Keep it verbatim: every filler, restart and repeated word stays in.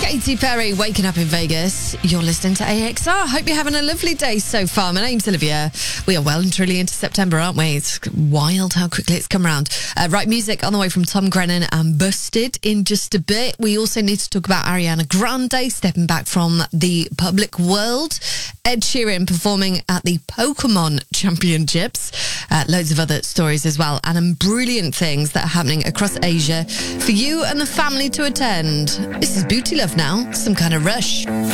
Katy Perry, Waking Up in Vegas. You're listening to A X R. Hope you're having a lovely day so far. My name's Olivia. We are well and truly into September, aren't we? It's wild how quickly it's come around. Uh, right, music on the way from Tom Grennan and Busted in just a bit. We also need to talk about Ariana Grande stepping back from the public world. Ed Sheeran performing at the Pokemon Championships. Uh, loads of other stories as well. And um, brilliant things that are happening across Asia for you and the family to attend. This is Beauty Love now. Some Kind of Rush.